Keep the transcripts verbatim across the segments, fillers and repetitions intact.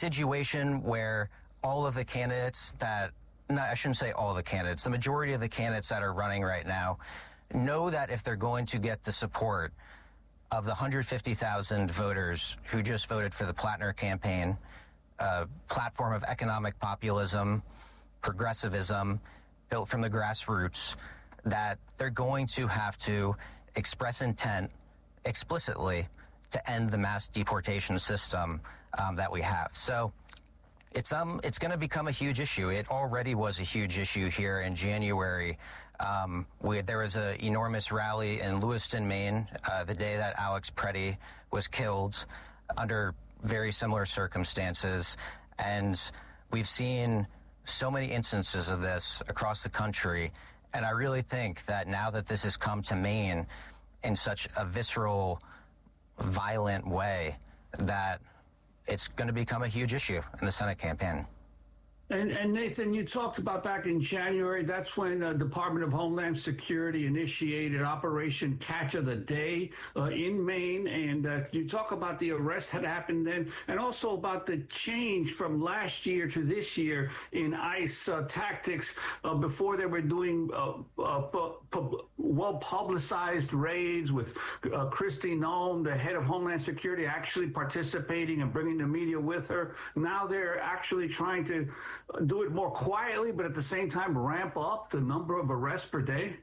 situation where all of the candidates that, no, I shouldn't say all the candidates, the majority of the candidates that are running right now know that if they're going to get the support of the one hundred fifty thousand voters who just voted for the Plattner campaign, a platform of economic populism, progressivism, built from the grassroots, that they're going to have to express intent explicitly to end the mass deportation system um, that we have. So it's um it's going to become a huge issue. It already was a huge issue here in January. Um, we, there was an enormous rally in Lewiston, Maine, uh, the day that Alex Preddy was killed under very similar circumstances. And we've seen so many instances of this across the country. And I really think that now that this has come to Maine in such a visceral, violent way, that it's going to become a huge issue in the Senate campaign. And, and Nathan, you talked about back in January, that's when the uh, Department of Homeland Security initiated Operation Catch of the Day uh, in Maine. And uh, you talk about the arrest that happened then, and also about the change from last year to this year in ICE uh, tactics. Uh, before they were doing uh, uh, pu- pu- well-publicized raids with uh, Kristi Noem, the head of Homeland Security, actually participating and bringing the media with her. Now they're actually trying to do it more quietly, but at the same time ramp up the number of arrests per day?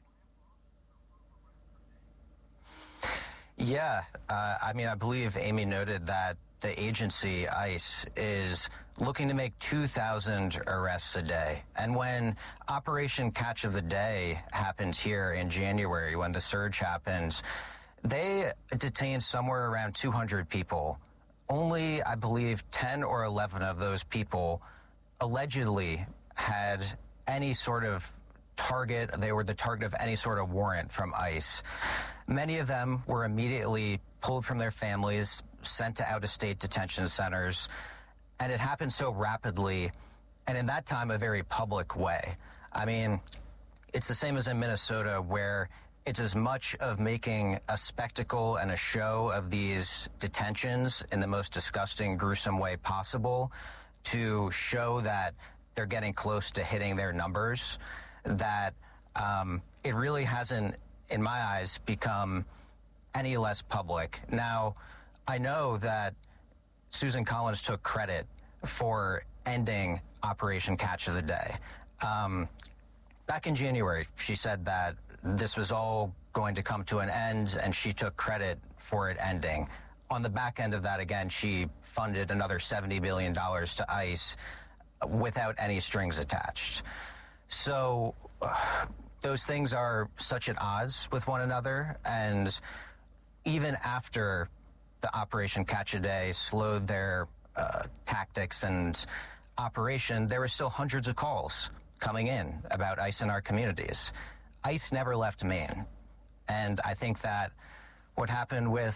Yeah, uh, I mean, I believe Amy noted that the agency, ICE, is looking to make two thousand arrests a day. And when Operation Catch of the Day happened here in January, when the surge happened, they detained somewhere around two hundred people. Only, I believe, ten or eleven of those people allegedly had any sort of target. They were the target of any sort of warrant from ICE. Many of them were immediately pulled from their families, sent to out-of-state detention centers, and it happened so rapidly, and in that time, a very public way. I mean, it's the same as in Minnesota, where it's as much of making a spectacle and a show of these detentions in the most disgusting, gruesome way possible, to show that they're getting close to hitting their numbers, that um, it really hasn't, in my eyes, become any less public. Now, I know that Susan Collins took credit for ending Operation Catch of the Day. Um, back in January, she said that this was all going to come to an end, and she took credit for it ending. On the back end of that, again, she funded another seventy billion dollars to ICE without any strings attached. So uh, those things are such at odds with one another. And even after the Operation Catch a Day slowed their uh, tactics and operation, there were still hundreds of calls coming in about ICE in our communities. ICE never left Maine. And I think that what happened with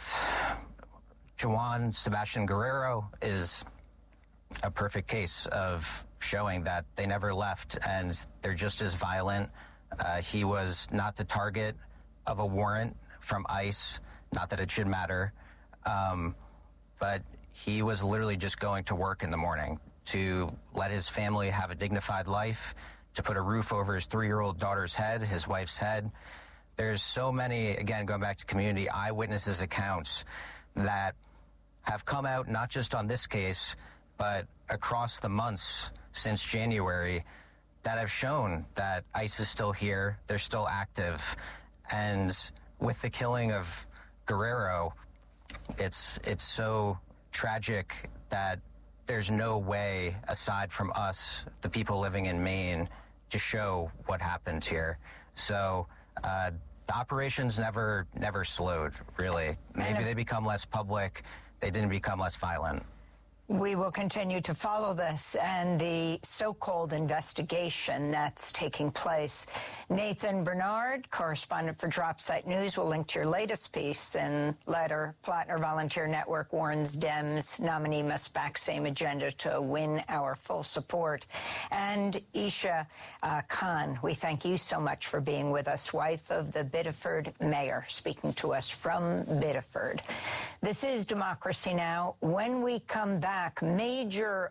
Juan Sebastian Guerrero is a perfect case of showing that they never left, and they're just as violent. Uh, he was not the target of a warrant from ICE, not that it should matter, um, but he was literally just going to work in the morning to let his family have a dignified life, to put a roof over his three-year-old daughter's head, his wife's head. There's so many, again, going back to community eyewitnesses accounts that have come out not just on this case, but across the months since January, that have shown that ICE is still here, they're still active. And with the killing of Guerrero, it's it's so tragic that there's no way, aside from us, the people living in Maine, to show what happened here. So uh, the operations never never slowed, really. Maybe they become less public. They didn't become less violent. We will continue to follow this and the so-called investigation that's taking place. Nathan Bernard, correspondent for Dropsite News, will link to your latest piece in letter. Plattner Volunteer Network warns Dems nominee must back same agenda to win our full support. And Isha uh, Khan, we thank you so much for being with us, wife of the Biddeford mayor, speaking to us from Biddeford. This is Democracy Now! When we come back, major